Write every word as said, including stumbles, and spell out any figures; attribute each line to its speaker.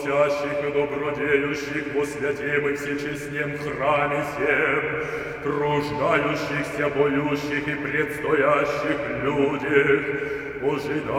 Speaker 1: просящих и добродеющих во святем и всечестнем храме сем, труждающихся, поющих и предстоящих людях, ожидающих